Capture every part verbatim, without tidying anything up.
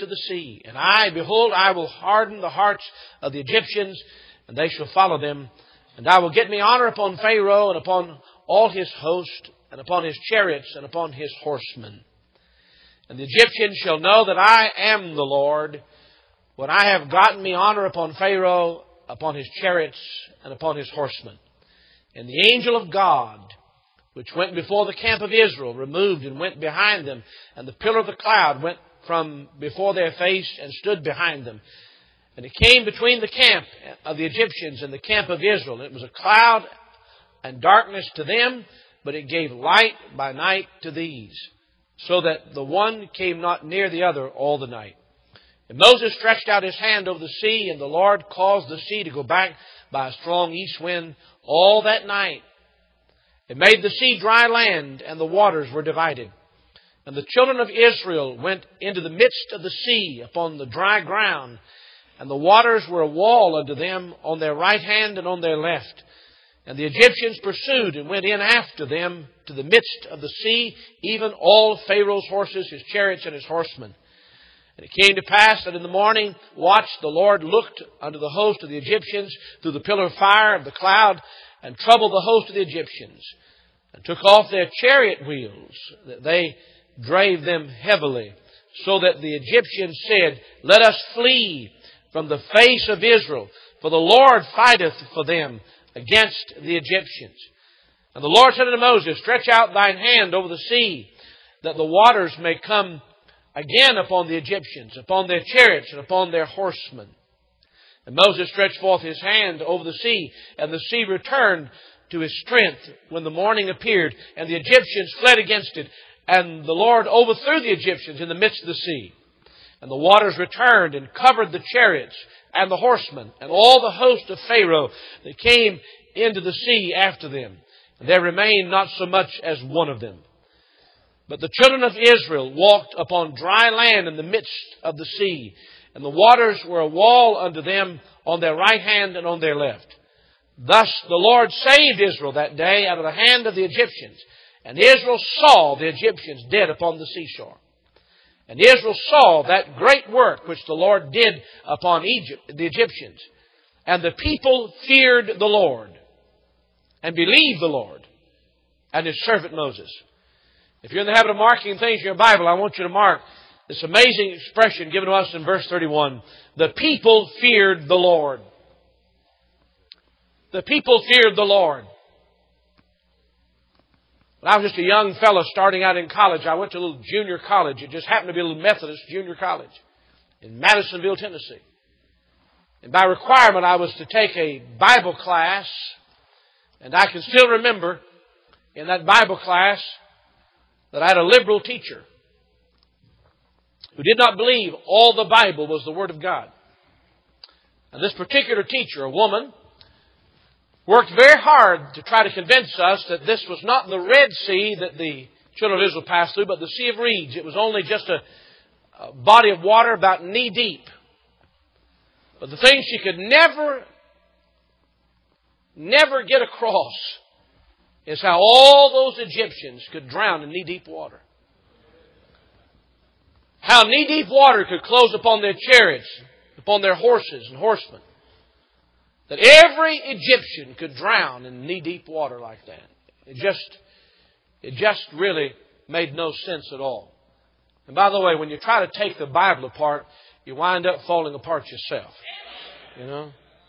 of the sea. And I, behold, I will harden the hearts of the Egyptians, and they shall follow them. And I will get me honor upon Pharaoh, and upon all his host, and upon his chariots, and upon his horsemen. And the Egyptians shall know that I am the Lord, when I have gotten me honor upon Pharaoh, upon his chariots, and upon his horsemen. And the angel of God, which went before the camp of Israel, removed and went behind them. And the pillar of the cloud went from before their face and stood behind them. And it came between the camp of the Egyptians and the camp of Israel. It was a cloud and darkness to them, but it gave light by night to these, so that the one came not near the other all the night. And Moses stretched out his hand over the sea, and the Lord caused the sea to go back by a strong east wind all that night. It made the sea dry land, and the waters were divided. And the children of Israel went into the midst of the sea upon the dry ground, and the waters were a wall unto them on their right hand and on their left. And the Egyptians pursued and went in after them to the midst of the sea, even all Pharaoh's horses, his chariots, and his horsemen. And it came to pass that in the morning watch the Lord looked unto the host of the Egyptians through the pillar of fire of the cloud, and troubled the host of the Egyptians, and took off their chariot wheels, that they drave them heavily, so that the Egyptians said, Let us flee from the face of Israel, for the Lord fighteth for them against the Egyptians. And the Lord said unto Moses, Stretch out thine hand over the sea, that the waters may come again upon the Egyptians, upon their chariots, and upon their horsemen. And Moses stretched forth his hand over the sea, and the sea returned to his strength when the morning appeared, and the Egyptians fled against it, and the Lord overthrew the Egyptians in the midst of the sea. And the waters returned and covered the chariots and the horsemen, and all the host of Pharaoh that came into the sea after them. And there remained not so much as one of them. But the children of Israel walked upon dry land in the midst of the sea, and the waters were a wall unto them on their right hand and on their left. Thus the Lord saved Israel that day out of the hand of the Egyptians. And Israel saw the Egyptians dead upon the seashore. And Israel saw that great work which the Lord did upon Egypt, the Egyptians. And the people feared the Lord, and believed the Lord and His servant Moses. If you're in the habit of marking things in your Bible, I want you to mark this amazing expression given to us in verse thirty-one. The people feared the Lord. The people feared the Lord. When I was just a young fellow starting out in college, I went to a little junior college. It just happened to be a little Methodist junior college in Madisonville, Tennessee. And by requirement, I was to take a Bible class. And I can still remember in that Bible class that I had a liberal teacher who did not believe all the Bible was the Word of God. And this particular teacher, a woman, worked very hard to try to convince us that this was not the Red Sea that the children of Israel passed through, but the Sea of Reeds. It was only just a, a body of water about knee deep. But the thing she could never, never get across is how all those Egyptians could drown in knee deep water. How knee deep water could close upon their chariots, upon their horses and horsemen. That every Egyptian could drown in knee-deep water like that. It just, it just really made no sense at all. And by the way, when you try to take the Bible apart, you wind up falling apart yourself. You know?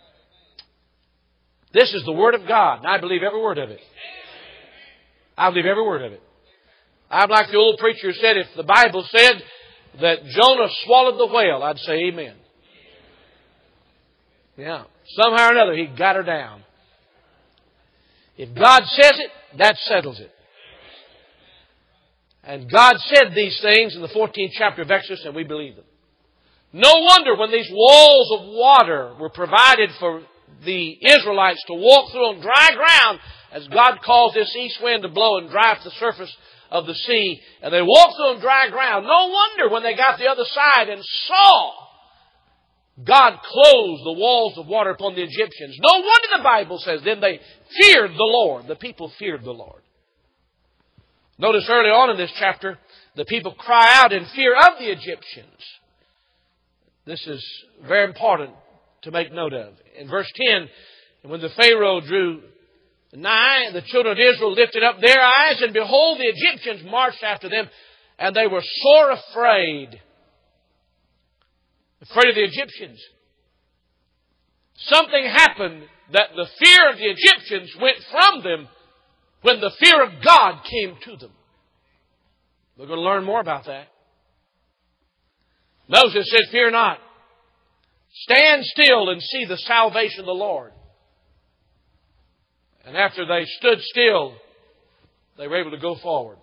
This is the Word of God, and I believe every word of it. I believe every word of it. I'm like the old preacher who said, if the Bible said that Jonah swallowed the whale, I'd say amen. Yeah. Somehow or another, He got her down. If God says it, that settles it. And God said these things in the fourteenth chapter of Exodus, and we believe them. No wonder when these walls of water were provided for the Israelites to walk through on dry ground, as God caused this east wind to blow and dry up the surface of the sea, and they walked through on dry ground. No wonder when they got to the other side and saw God closed the walls of water upon the Egyptians. No wonder the Bible says, then they feared the Lord. The people feared the Lord. Notice early on in this chapter, the people cry out in fear of the Egyptians. This is very important to make note of. In verse ten, and when the Pharaoh drew nigh, the children of Israel lifted up their eyes, and behold, the Egyptians marched after them, and they were sore afraid. Afraid of the Egyptians. Something happened that the fear of the Egyptians went from them when the fear of God came to them. We're going to learn more about that. Moses said, fear not. Stand still and see the salvation of the Lord. And after they stood still, they were able to go forward.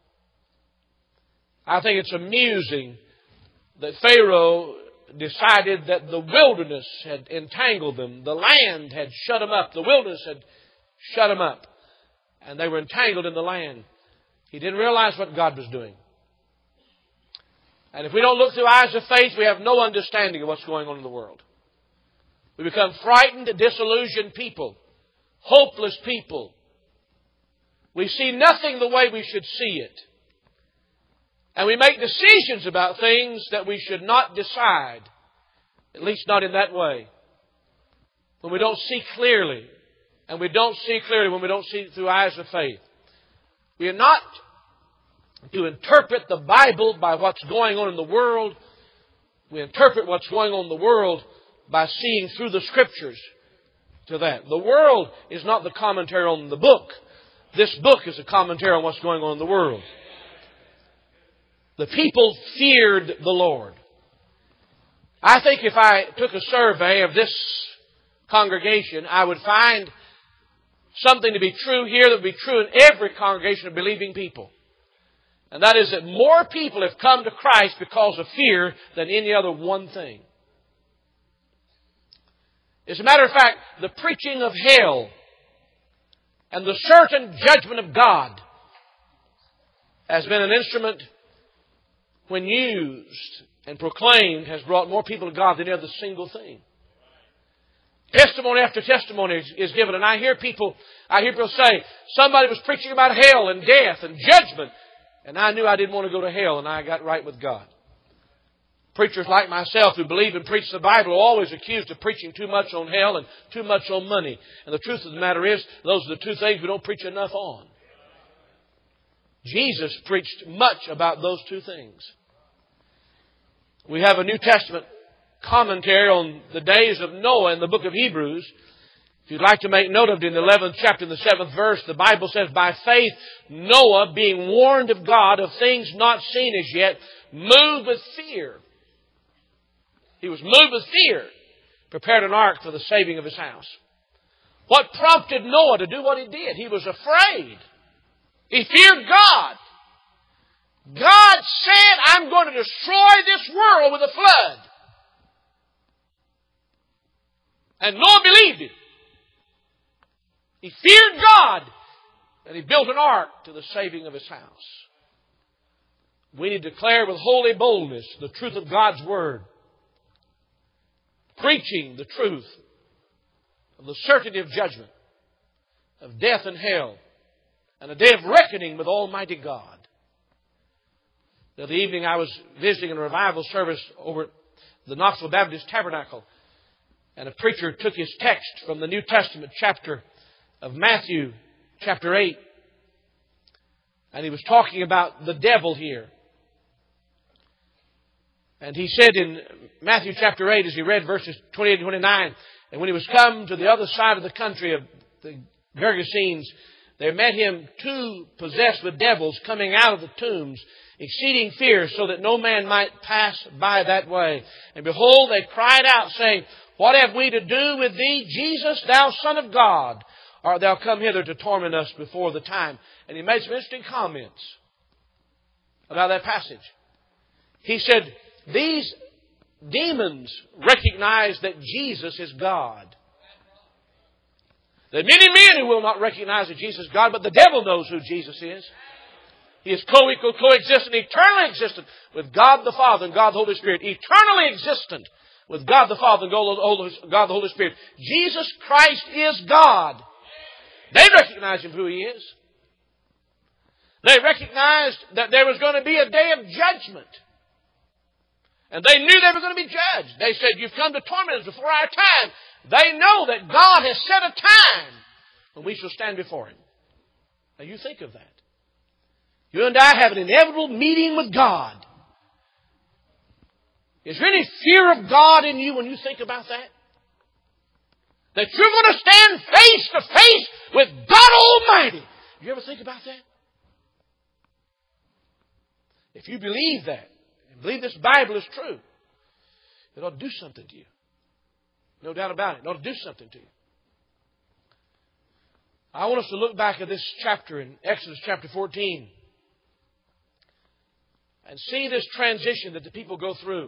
I think it's amusing that Pharaoh decided that the wilderness had entangled them. The land had shut them up. The wilderness had shut them up. And they were entangled in the land. He didn't realize what God was doing. And if we don't look through eyes of faith, we have no understanding of what's going on in the world. We become frightened, disillusioned people. Hopeless people. We see nothing the way we should see it. And we make decisions about things that we should not decide. At least not in that way. When we don't see clearly. And we don't see clearly when we don't see through eyes of faith. We are not to interpret the Bible by what's going on in the world. We interpret what's going on in the world by seeing through the Scriptures to that. The world is not the commentary on the book. This book is a commentary on what's going on in the world. The people feared the Lord. I think if I took a survey of this congregation, I would find something to be true here that would be true in every congregation of believing people. And that is that more people have come to Christ because of fear than any other one thing. As a matter of fact, the preaching of hell and the certain judgment of God has been an instrument, when used and proclaimed, has brought more people to God than any other single thing. Testimony after testimony is, is given, and I hear people, I hear people say, somebody was preaching about hell and death and judgment, and I knew I didn't want to go to hell, and I got right with God. Preachers like myself who believe and preach the Bible are always accused of preaching too much on hell and too much on money. And the truth of the matter is, those are the two things we don't preach enough on. Jesus preached much about those two things. We have a New Testament commentary on the days of Noah in the book of Hebrews. If you'd like to make note of it, in the eleventh chapter, in the seventh verse, the Bible says, by faith Noah, being warned of God of things not seen as yet, moved with fear. He was moved with fear, prepared an ark for the saving of his house. What prompted Noah to do what he did? He was afraid. He feared God. God said, I'm going to destroy this world with a flood. And Noah believed it. He feared God, and he built an ark to the saving of his house. We need to declare with holy boldness the truth of God's Word. Preaching the truth of the certainty of judgment, of death and hell, and a day of reckoning with Almighty God. The other evening I was visiting in a revival service over at the Knoxville Baptist Tabernacle, and a preacher took his text from the New Testament chapter of Matthew, chapter eight, and he was talking about the devil here. And he said in Matthew chapter eight, as he read verses twenty-eight and twenty-nine, and when he was come to the other side of the country of the Gergesenes, there met him two possessed with devils coming out of the tombs, exceeding fear, so that no man might pass by that way. And behold, they cried out, saying, what have we to do with thee, Jesus, thou Son of God? Art thou come hither to torment us before the time? And he made some interesting comments about that passage. He said, these demons recognize that Jesus is God. There are many men who will not recognize that Jesus is God, but the devil knows who Jesus is. He is co-equal, co-existent, eternally existent with God the Father and God the Holy Spirit. Eternally existent with God the Father and God the Holy Spirit. Jesus Christ is God. They recognize Him who He is. They recognized that there was going to be a day of judgment. And they knew they were going to be judged. They said, you've come to torment us before our time. They know that God has set a time when we shall stand before Him. Now you think of that. You and I have an inevitable meeting with God. Is there any fear of God in you when you think about that? That you're going to stand face to face with God Almighty. Do you ever think about that? If you believe that, and believe this Bible is true, it ought to do something to you. No doubt about it. It ought to do something to you. I want us to look back at this chapter in Exodus chapter fourteen and see this transition that the people go through.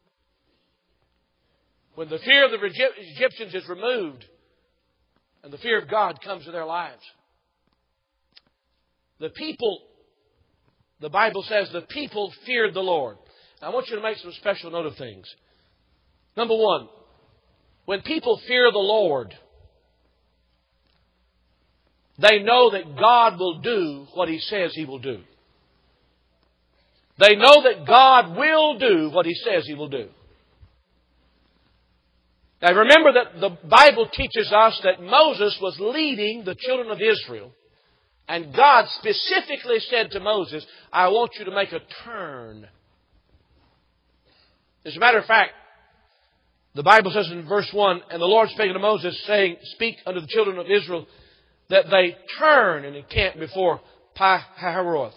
When the fear of the Egyptians is removed and the fear of God comes to their lives. The people, the Bible says, the people feared the Lord. Now, I want you to make some special note of things. Number one, when people fear the Lord, they know that God will do what He says He will do. They know that God will do what He says He will do. Now remember that the Bible teaches us that Moses was leading the children of Israel. And God specifically said to Moses, I want you to make a turn. As a matter of fact, the Bible says in verse one, and the Lord spake unto Moses, saying, speak unto the children of Israel, that they turn and encamp before Pi-hahiroth.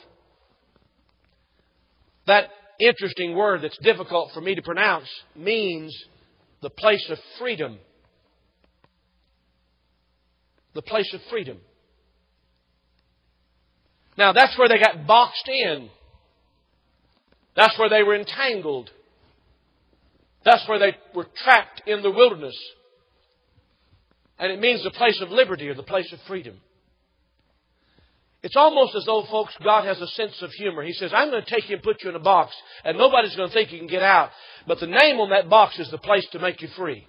That interesting word that's difficult for me to pronounce means the place of freedom. The place of freedom. Now that's where they got boxed in. That's where they were entangled. That's where they were trapped in the wilderness. And it means the place of liberty or the place of freedom. It's almost as though, folks, God has a sense of humor. He says, I'm going to take you and put you in a box, and nobody's going to think you can get out. But the name on that box is the place to make you free.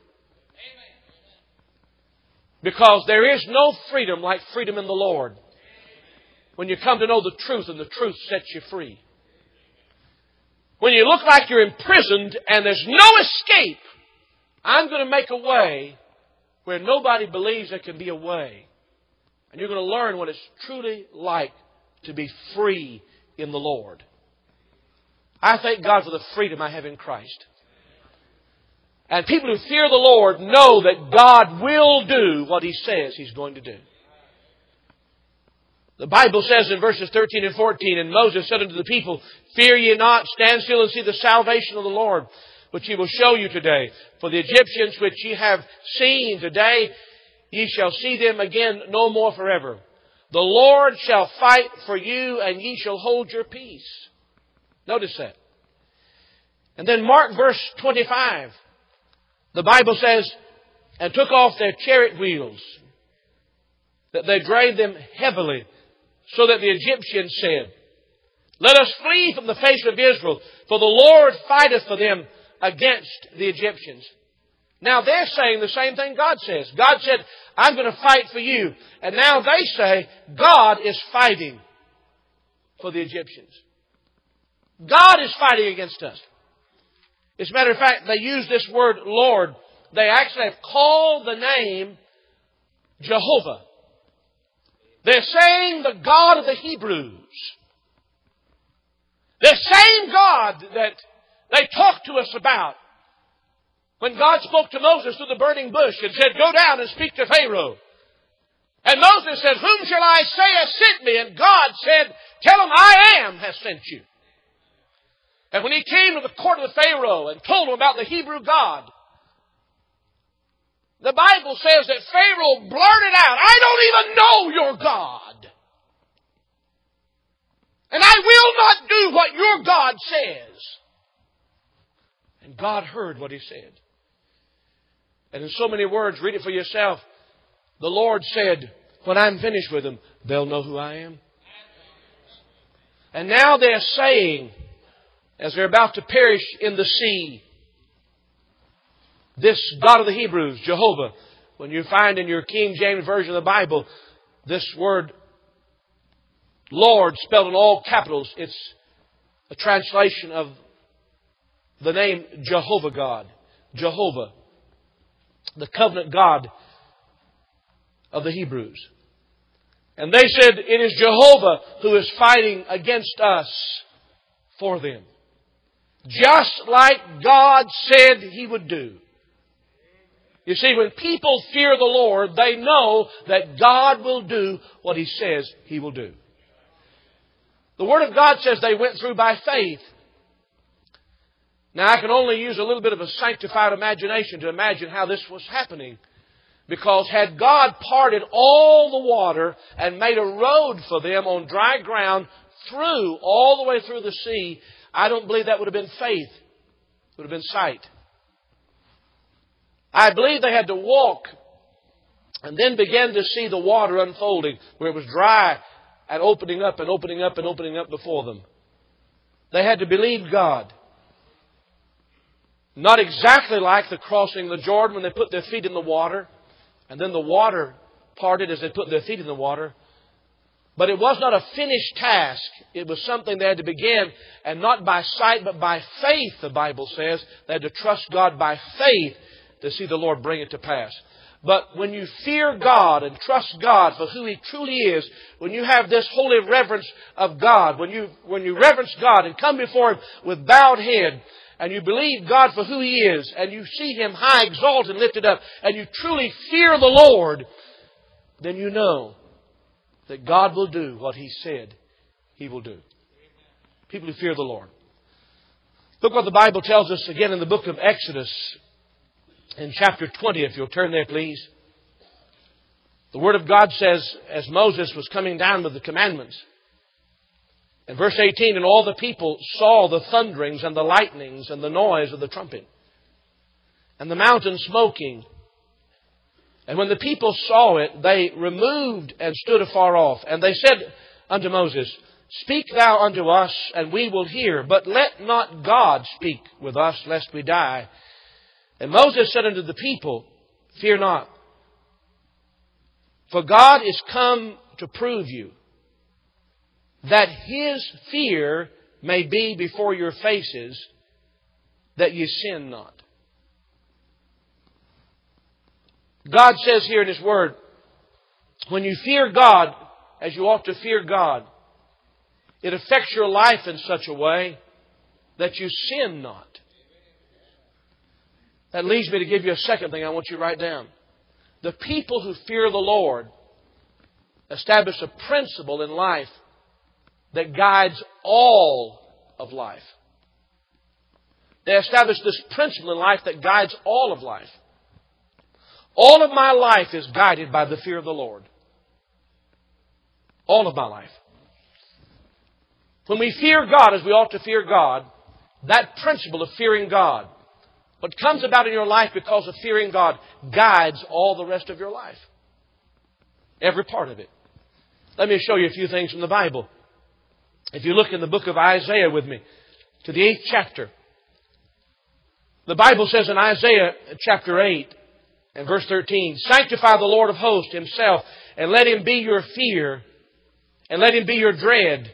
Because there is no freedom like freedom in the Lord. When you come to know the truth, and the truth sets you free. When you look like you're imprisoned and there's no escape, I'm going to make a way where nobody believes there can be a way. And you're going to learn what it's truly like to be free in the Lord. I thank God for the freedom I have in Christ. And people who fear the Lord know that God will do what He says He's going to do. The Bible says in verses thirteen and fourteen, and Moses said unto the people, fear ye not, stand still and see the salvation of the Lord, which He will show you today. For the Egyptians which ye have seen today, ye shall see them again no more forever. The Lord shall fight for you, and ye shall hold your peace. Notice that. And then mark verse twenty-five. The Bible says, and took off their chariot wheels, that they drave them heavily, so that the Egyptians said, let us flee from the face of Israel, for the Lord fighteth for them against the Egyptians. Now they're saying the same thing God says. God said, I'm going to fight for you. And now they say, God is fighting for the Egyptians. God is fighting against us. As a matter of fact, they use this word Lord. They actually have called the name Jehovah. They're saying the God of the Hebrews. The same God that they talked to us about when God spoke to Moses through the burning bush and said, go down and speak to Pharaoh. And Moses said, whom shall I say has sent me? And God said, tell him I am has sent you. And when he came to the court of the Pharaoh and told him about the Hebrew God, the Bible says that Pharaoh blurted out, I don't even know your God. And I will not do what your God says. And God heard what he said. And in so many words, read it for yourself. The Lord said, when I'm finished with them, they'll know who I am. And now they're saying, as they're about to perish in the sea, this God of the Hebrews, Jehovah, when you find in your King James Version of the Bible, this word Lord spelled in all capitals, it's a translation of the name Jehovah God. Jehovah. The covenant God of the Hebrews. And they said, it is Jehovah who is fighting against us for them. Just like God said He would do. You see, when people fear the Lord, they know that God will do what He says He will do. The Word of God says they went through by faith. Now, I can only use a little bit of a sanctified imagination to imagine how this was happening. Because had God parted all the water and made a road for them on dry ground through, all the way through the sea, I don't believe that would have been faith. It would have been sight. I believe they had to walk and then begin to see the water unfolding where it was dry and opening up and opening up and opening up before them. They had to believe God. Not exactly like the crossing the Jordan when they put their feet in the water and then the water parted as they put their feet in the water. But it was not a finished task. It was something they had to begin, and not by sight but by faith, the Bible says. They had to trust God by faith to see the Lord bring it to pass. But when you fear God and trust God for who He truly is, when you have this holy reverence of God, when you, when you reverence God and come before Him with bowed head, and you believe God for who He is, and you see Him high, exalted, and lifted up, and you truly fear the Lord, then you know that God will do what He said He will do. People who fear the Lord. Look what the Bible tells us again in the book of Exodus, in chapter twenty, if you'll turn there, please. The Word of God says, as Moses was coming down with the commandments, in verse eighteen, and all the people saw the thunderings and the lightnings and the noise of the trumpet, and the mountain smoking. And when the people saw it, they removed and stood afar off. And they said unto Moses, Speak thou unto us, and we will hear. But let not God speak with us, lest we die. And Moses said unto the people, Fear not. For God is come to prove you, that His fear may be before your faces, that ye sin not. God says here in His Word, when you fear God as you ought to fear God, it affects your life in such a way that you sin not. That leads me to give you a second thing I want you to write down. The people who fear the Lord establish a principle in life that guides all of life. They establish this principle in life that guides all of life. All of my life is guided by the fear of the Lord. All of my life. When we fear God as we ought to fear God, that principle of fearing God, what comes about in your life because of fearing God, guides all the rest of your life. Every part of it. Let me show you a few things from the Bible. If you look in the book of Isaiah with me, to the eighth chapter, the Bible says in Isaiah chapter eight, and verse thirteen, Sanctify the Lord of hosts Himself, and let Him be your fear, and let Him be your dread.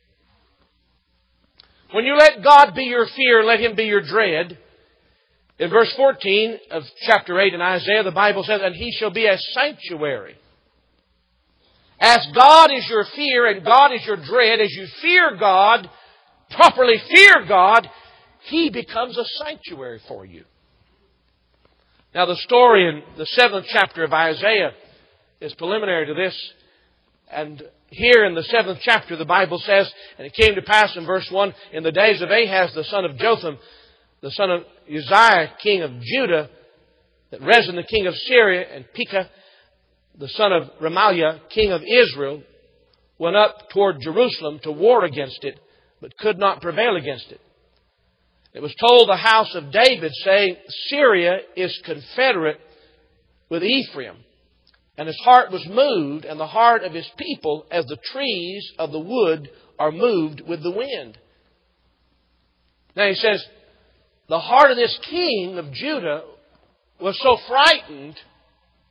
When you let God be your fear, let Him be your dread. In verse fourteen of chapter eight in Isaiah, the Bible says, And He shall be a sanctuary. As God is your fear and God is your dread, as you fear God, properly fear God, He becomes a sanctuary for you. Now the story in the seventh chapter of Isaiah is preliminary to this. And here in the seventh chapter the Bible says, And it came to pass in verse one, In the days of Ahaz the son of Jotham, the son of Uzziah, king of Judah, that Rezin the king of Syria, and Pekah the son of Remaliah, king of Israel, went up toward Jerusalem to war against it, but could not prevail against it. It was told the house of David, saying, Syria is confederate with Ephraim. And his heart was moved, and the heart of his people, as the trees of the wood are moved with the wind. Now he says, the heart of this king of Judah was so frightened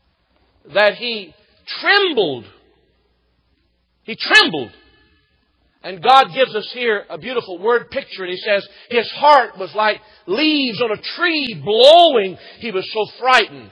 that he trembled. He trembled. And God gives us here a beautiful word picture. And He says, His heart was like leaves on a tree blowing. He was so frightened.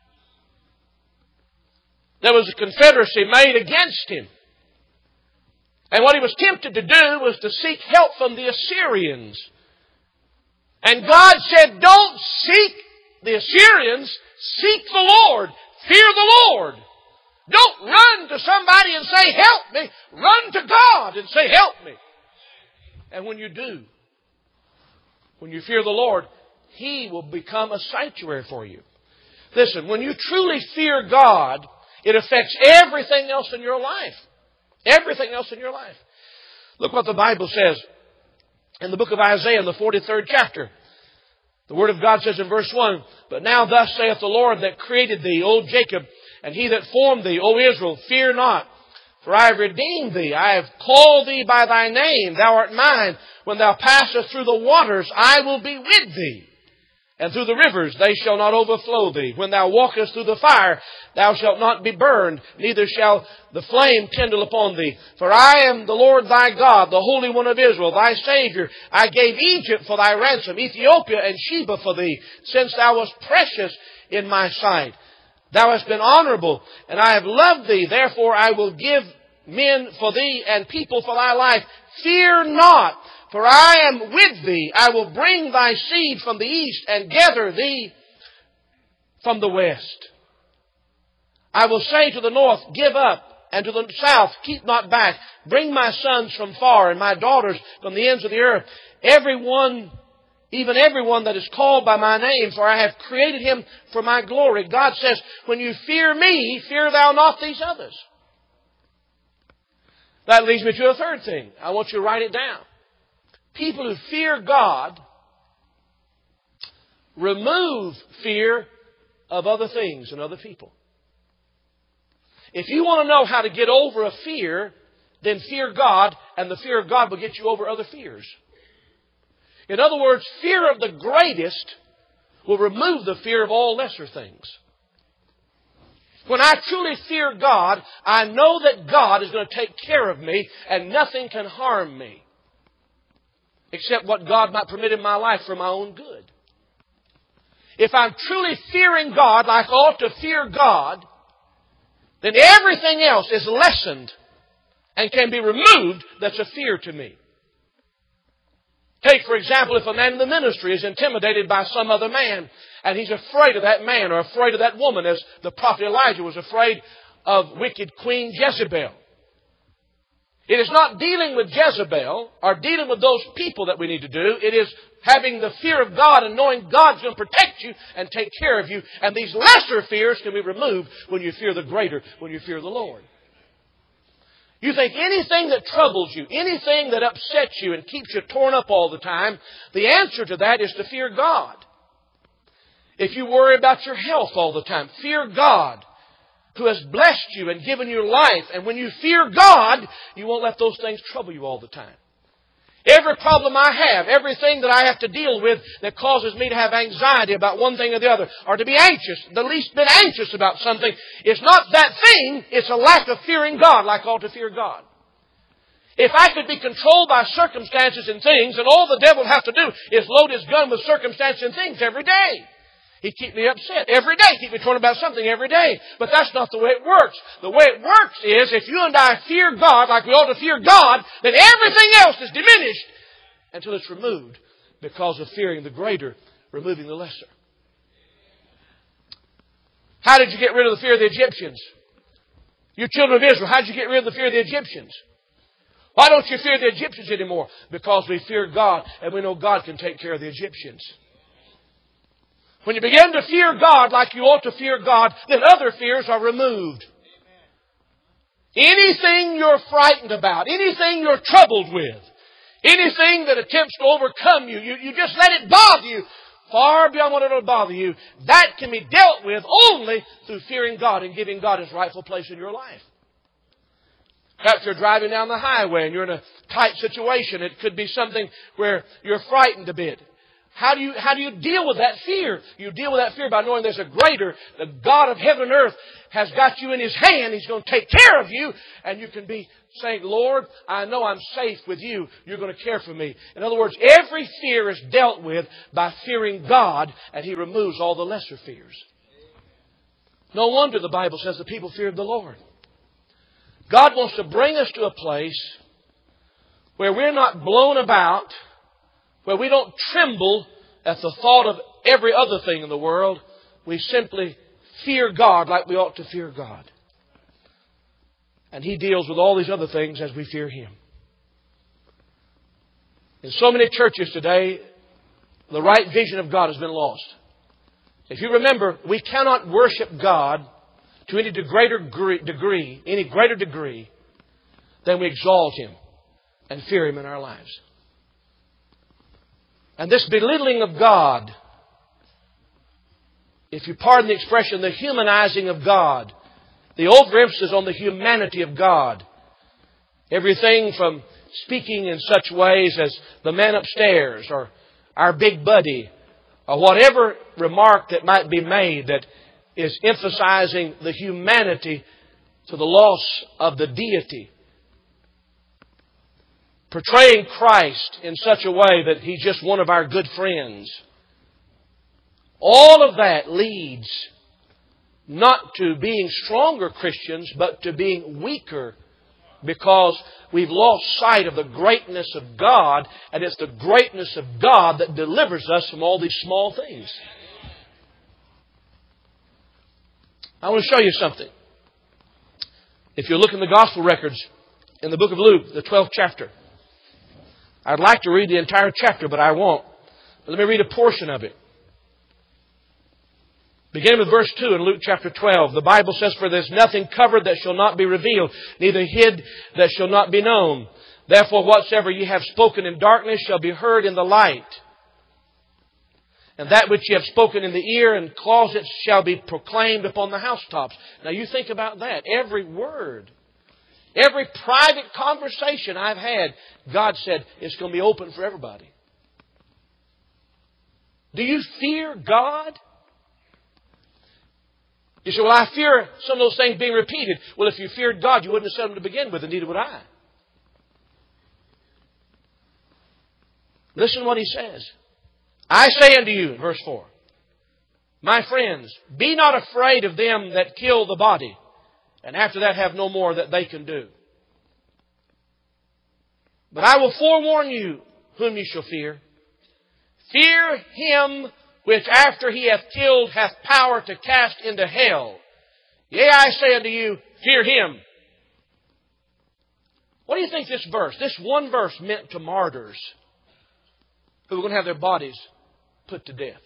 There was a confederacy made against Him. And what He was tempted to do was to seek help from the Assyrians. And God said, don't seek the Assyrians, seek the Lord. Fear the Lord. Don't run to somebody and say, help me. Run to God and say, help me. And when you do, when you fear the Lord, He will become a sanctuary for you. Listen, when you truly fear God, it affects everything else in your life. Everything else in your life. Look what the Bible says in the book of Isaiah in the forty-third chapter. The Word of God says in verse one, But now thus saith the Lord that created thee, O Jacob, and He that formed thee, O Israel, fear not, for I have redeemed thee. I have called thee by thy name. Thou art mine. When thou passest through the waters, I will be with thee. And through the rivers, they shall not overflow thee. When thou walkest through the fire, thou shalt not be burned, neither shall the flame kindle upon thee. For I am the Lord thy God, the Holy One of Israel, thy Savior. I gave Egypt for thy ransom, Ethiopia and Sheba for thee, since thou wast precious in my sight. Thou hast been honorable, and I have loved thee. Therefore I will give men for thee and people for thy life. Fear not, for I am with thee. I will bring thy seed from the east and gather thee from the west. I will say to the north, give up, and to the south, keep not back. Bring my sons from far and my daughters from the ends of the earth. Everyone Even everyone that is called by my name, for I have created him for my glory. God says, when you fear me, fear thou not these others. That leads me to a third thing. I want you to write it down. People who fear God remove fear of other things and other people. If you want to know how to get over a fear, then fear God, and the fear of God will get you over other fears. In other words, fear of the greatest will remove the fear of all lesser things. When I truly fear God, I know that God is going to take care of me and nothing can harm me except what God might permit in my life for my own good. If I'm truly fearing God like I ought to fear God, then everything else is lessened and can be removed that's a fear to me. Take, for example, if a man in the ministry is intimidated by some other man, and he's afraid of that man or afraid of that woman, as the prophet Elijah was afraid of wicked Queen Jezebel. It is not dealing with Jezebel or dealing with those people that we need to do. It is having the fear of God and knowing God's going to protect you and take care of you. And these lesser fears can be removed when you fear the greater, when you fear the Lord. You think anything that troubles you, anything that upsets you and keeps you torn up all the time, the answer to that is to fear God. If you worry about your health all the time, fear God, who has blessed you and given you life. And when you fear God, you won't let those things trouble you all the time. Every problem I have, everything that I have to deal with that causes me to have anxiety about one thing or the other, or to be anxious, the least bit anxious about something, it's not that thing, it's a lack of fearing God like I ought to fear God. If I could be controlled by circumstances and things, then all the devil would have to do is load his gun with circumstances and things every day. He'd keep me upset every day, keep me torn about something every day. But that's not the way it works. The way it works is if you and I fear God like we ought to fear God, then everything else is diminished until it's removed because of fearing the greater, removing the lesser. How did you get rid of the fear of the Egyptians? You children of Israel, how did you get rid of the fear of the Egyptians? Why don't you fear the Egyptians anymore? Because we fear God and we know God can take care of the Egyptians. When you begin to fear God like you ought to fear God, then other fears are removed. Anything you're frightened about, anything you're troubled with, anything that attempts to overcome you, you, you just let it bother you far beyond what it will bother you. That can be dealt with only through fearing God and giving God His rightful place in your life. Perhaps you're driving down the highway and you're in a tight situation. It could be something where you're frightened a bit. How do you, how do you deal with that fear? You deal with that fear by knowing there's a greater, the God of heaven and earth has got you in His hand. He's going to take care of you. And you can be saying, Lord, I know I'm safe with you. You're going to care for me. In other words, every fear is dealt with by fearing God, and He removes all the lesser fears. No wonder the Bible says the people feared the Lord. God wants to bring us to a place where we're not blown about, where we don't tremble at the thought of every other thing in the world. We simply fear God like we ought to fear God. And He deals with all these other things as we fear Him. In so many churches today, the right vision of God has been lost. If you remember, we cannot worship God to any greater degree, any greater degree than we exalt Him and fear Him in our lives. And this belittling of God, if you pardon the expression, the humanizing of God, the overemphasis on the humanity of God, everything from speaking in such ways as the man upstairs or our big buddy or whatever remark that might be made that is emphasizing the humanity to the loss of the deity. Portraying Christ in such a way that He's just one of our good friends. All of that leads not to being stronger Christians, but to being weaker, because we've lost sight of the greatness of God, and it's the greatness of God that delivers us from all these small things. I want to show you something. If you look in the Gospel records in the book of Luke, the twelfth chapter, I'd like to read the entire chapter, but I won't. But let me read a portion of it. Beginning with verse two in Luke chapter twelve, the Bible says, "For there's nothing covered that shall not be revealed, neither hid that shall not be known. Therefore whatsoever ye have spoken in darkness shall be heard in the light. And that which ye have spoken in the ear and closets shall be proclaimed upon the housetops." Now you think about that. Every word, every private conversation I've had, God said it's going to be open for everybody. Do you fear God? You say, well, I fear some of those things being repeated. Well, if you feared God, you wouldn't have said them to begin with, and neither would I. Listen to what He says. "I say unto you," in verse four, "my friends, be not afraid of them that kill the body, and after that have no more that they can do. But I will forewarn you whom you shall fear. Fear him which after he hath killed hath power to cast into hell. Yea, I say unto you, fear him." What do you think this verse, this one verse, meant to martyrs who were going to have their bodies put to death?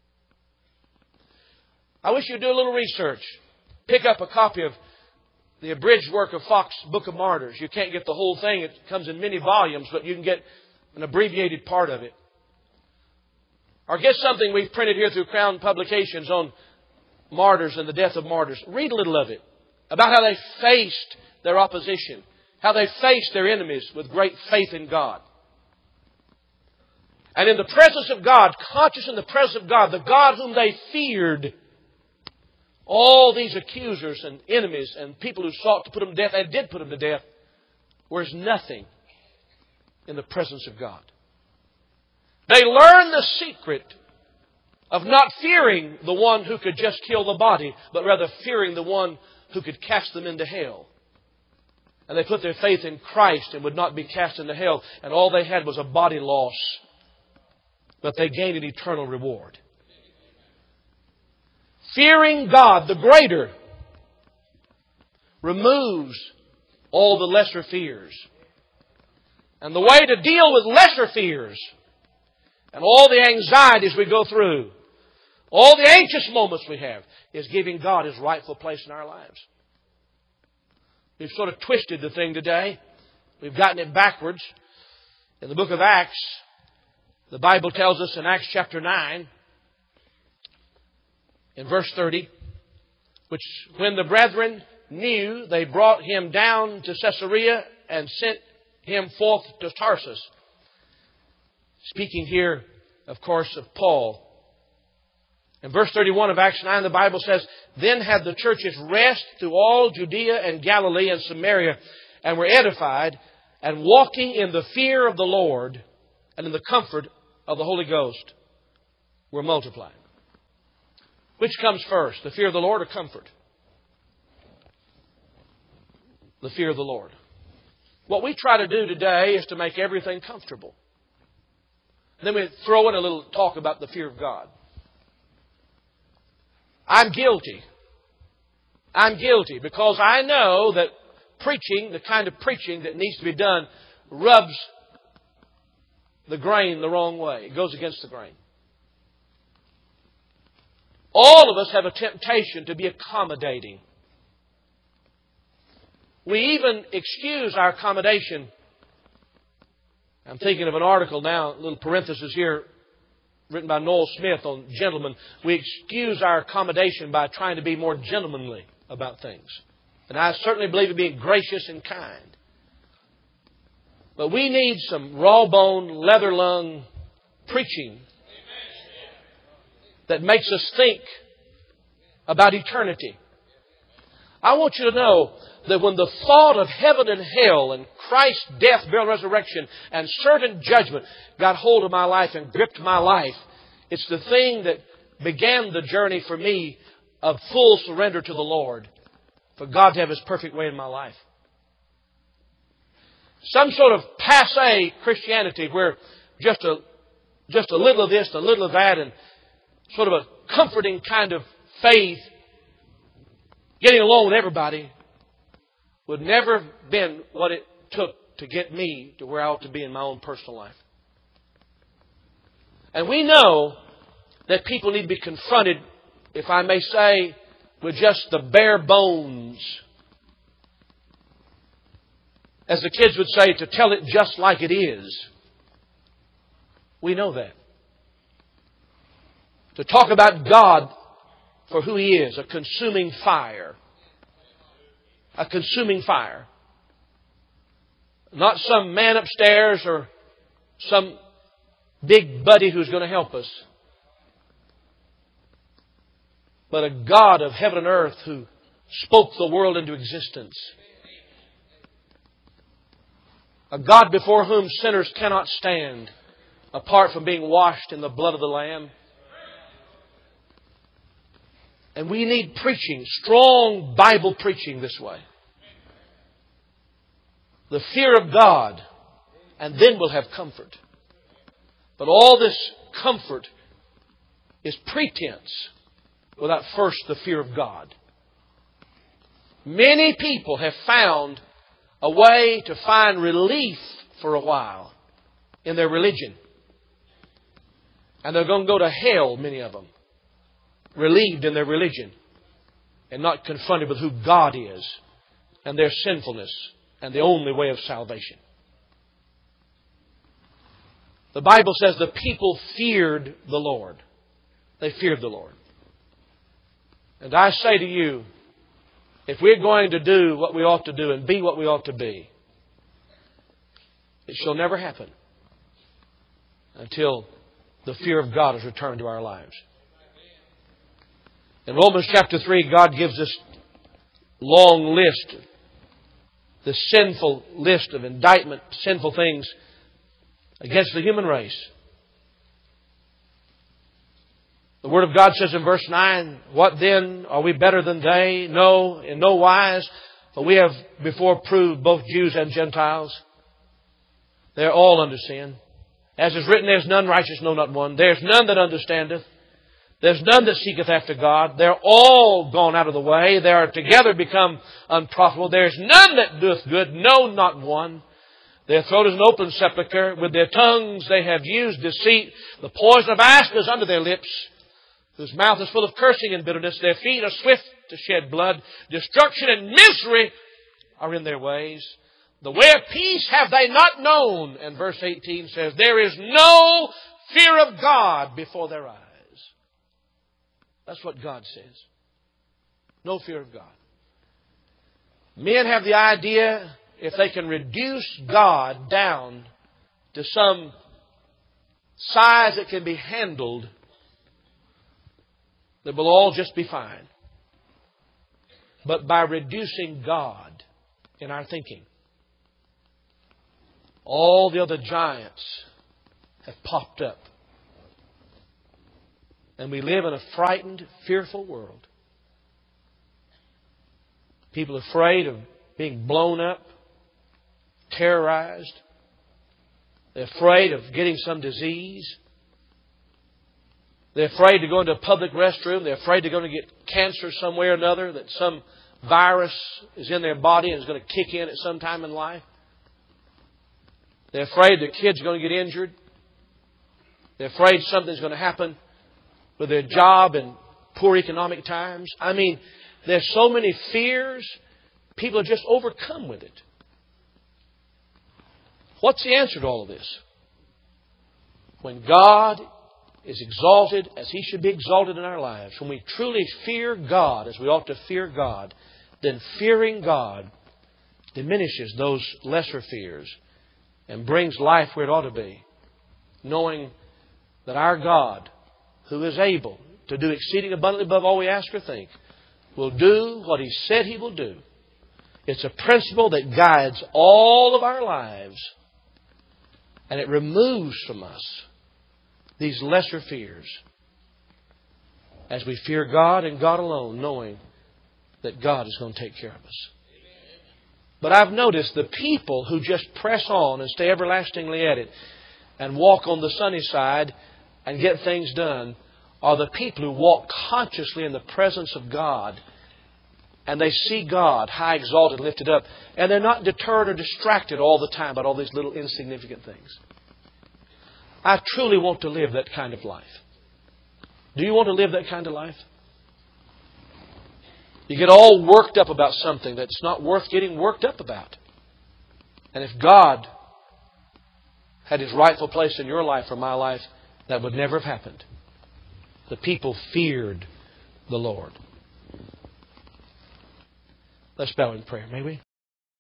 I wish you'd do a little research. Pick up a copy of the abridged work of Fox's Book of Martyrs. You can't get the whole thing. It comes in many volumes, but you can get an abbreviated part of it. Or get something we've printed here through Crown Publications on martyrs and the death of martyrs. Read a little of it about how they faced their opposition, how they faced their enemies with great faith in God. And in the presence of God, conscious in the presence of God, the God whom they feared, all these accusers and enemies and people who sought to put them to death, and did put them to death, were as nothing in the presence of God. They learned the secret of not fearing the one who could just kill the body, but rather fearing the one who could cast them into hell. And they put their faith in Christ and would not be cast into hell. And all they had was a body loss, but they gained an eternal reward. Fearing God, the greater, removes all the lesser fears. And the way to deal with lesser fears and all the anxieties we go through, all the anxious moments we have, is giving God His rightful place in our lives. We've sort of twisted the thing today. We've gotten it backwards. In the book of Acts, the Bible tells us in Acts chapter nine, in verse thirty, which when the brethren knew, they brought him down to Caesarea and sent him forth to Tarsus. Speaking here of course, of Paul. In verse thirty-one of Acts nine, the Bible says, "Then had the churches rest through all Judea and Galilee and Samaria, and were edified, and walking in the fear of the Lord and in the comfort of the Holy Ghost were multiplied." Which comes first, the fear of the Lord or comfort? The fear of the Lord. What we try to do today is to make everything comfortable. Then we throw in a little talk about the fear of God. I'm guilty. I'm guilty because I know that preaching, the kind of preaching that needs to be done, rubs the grain the wrong way. It goes against the grain. All of us have a temptation to be accommodating. We even excuse our accommodation. I'm thinking of an article now, a little parenthesis here, written by Noel Smith on gentlemen. We excuse our accommodation by trying to be more gentlemanly about things. And I certainly believe in being gracious and kind. But we need some raw-boned, leather-lung preaching that makes us think about eternity. I want you to know that when the thought of heaven and hell and Christ's death, burial, and resurrection and certain judgment got hold of my life and gripped my life, it's the thing that began the journey for me of full surrender to the Lord, for God to have His perfect way in my life. Some sort of passé Christianity where just a, just a little of this, a little of that, and sort of a comforting kind of faith, getting along with everybody, would never have been what it took to get me to where I ought to be in my own personal life. And we know that people need to be confronted, if I may say, with just the bare bones. As the kids would say, to tell it just like it is. We know that. To talk about God for who He is, a consuming fire. A consuming fire. Not some man upstairs or some big buddy who's going to help us. But a God of heaven and earth who spoke the world into existence. A God before whom sinners cannot stand apart from being washed in the blood of the Lamb. And we need preaching, strong Bible preaching this way. The fear of God, and then we'll have comfort. But all this comfort is pretense without first the fear of God. Many people have found a way to find relief for a while in their religion. And they're going to go to hell, many of them, relieved in their religion and not confronted with who God is and their sinfulness and the only way of salvation. The Bible says the people feared the Lord. They feared the Lord. And I say to you, if we're going to do what we ought to do and be what we ought to be, it shall never happen until the fear of God is returned to our lives. In Romans chapter three, God gives this long list, the sinful list of indictment, sinful things against the human race. The Word of God says in verse nine, "What then? Are we better than they? No, in no wise. For we have before proved both Jews and Gentiles. They are all under sin. As is written, there is none righteous, no, not one. There is none that understandeth. There is none that seeketh after God. They are all gone out of the way. They are together become unprofitable. There is none that doeth good, no, not one. Their throat is an open sepulchre. With their tongues they have used deceit. The poison of asp is under their lips, whose mouth is full of cursing and bitterness. Their feet are swift to shed blood. Destruction and misery are in their ways. The way of peace have they not known." And verse eighteen says, "There is no fear of God before their eyes." That's what God says. No fear of God. Men have the idea if they can reduce God down to some size that can be handled, that will all just be fine. But by reducing God in our thinking, all the other giants have popped up. And we live in a frightened, fearful world. People are afraid of being blown up, terrorized. They're afraid of getting some disease. They're afraid to go into a public restroom. They're afraid they're going to get cancer somewhere or another, that some virus is in their body and is going to kick in at some time in life. They're afraid their kids are going to get injured. They're afraid something's going to happen with their job in poor economic times. I mean, there's so many fears. People are just overcome with it. What's the answer to all of this? When God is exalted as He should be exalted in our lives, when we truly fear God as we ought to fear God, then fearing God diminishes those lesser fears and brings life where it ought to be, knowing that our God, who is able to do exceeding abundantly above all we ask or think, will do what He said He will do. It's a principle that guides all of our lives, and it removes from us these lesser fears as we fear God and God alone, knowing that God is going to take care of us. But I've noticed the people who just press on and stay everlastingly at it and walk on the sunny side and get things done are the people who walk consciously in the presence of God, and they see God high exalted, lifted up, and they're not deterred or distracted all the time about all these little insignificant things. I truly want to live that kind of life. Do you want to live that kind of life? You get all worked up about something that's not worth getting worked up about. And if God had His rightful place in your life or my life, that would never have happened. The people feared the Lord. Let's bow in prayer, may we?